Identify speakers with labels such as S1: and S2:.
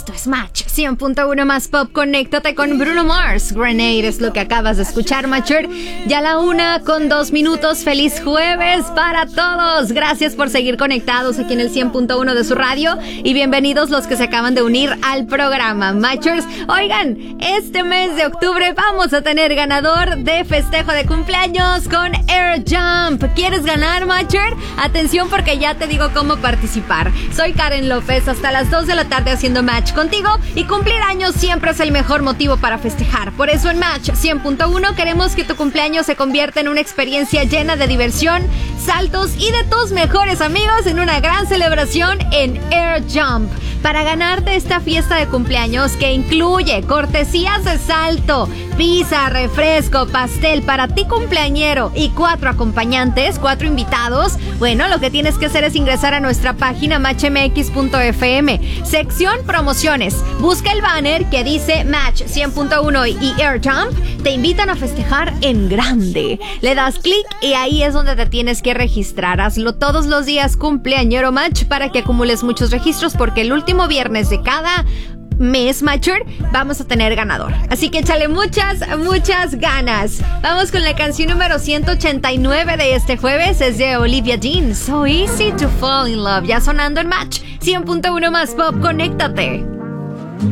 S1: Esto es Match 100.1 más pop. Conéctate con Bruno Mars. Grenade es lo que acabas de escuchar, Matcher. Ya la 1:02. Feliz jueves para todos. Gracias por seguir conectados aquí en el 100.1 de su radio. Y bienvenidos los que se acaban de unir al programa, Matchers. Oigan, este mes de octubre vamos a tener ganador de festejo de cumpleaños con Air Jump. ¿Quieres ganar, Matcher? Atención, porque ya te digo cómo participar. Soy Karen López, hasta las 2 de la tarde haciendo Match contigo, y cumplir años siempre es el mejor motivo para festejar. Por eso en Match 100.1 queremos que tu cumpleaños se convierta en una experiencia llena de diversión, saltos y de tus mejores amigos en una gran celebración en Air Jump. Para ganarte esta fiesta de cumpleaños que incluye cortesías de salto, pizza, refresco, pastel para ti cumpleañero y 4 acompañantes, 4 invitados, bueno, lo que tienes que hacer es ingresar a nuestra página matchmx.fm, sección promociones. Busca el banner que dice Match 100.1 y Air Jump. Te invitan a festejar en grande. Le das clic y ahí es donde te tienes que registrar. Hazlo todos los días, cumpleañero Match, para que acumules muchos registros, porque el último viernes de cada mes, Matcher, vamos a tener ganador. Así que échale muchas ganas. Vamos con la canción número 189 de este jueves. Es de Olivia Dean, So Easy to Fall in Love. Ya sonando en Match 100.1 más pop. Conéctate.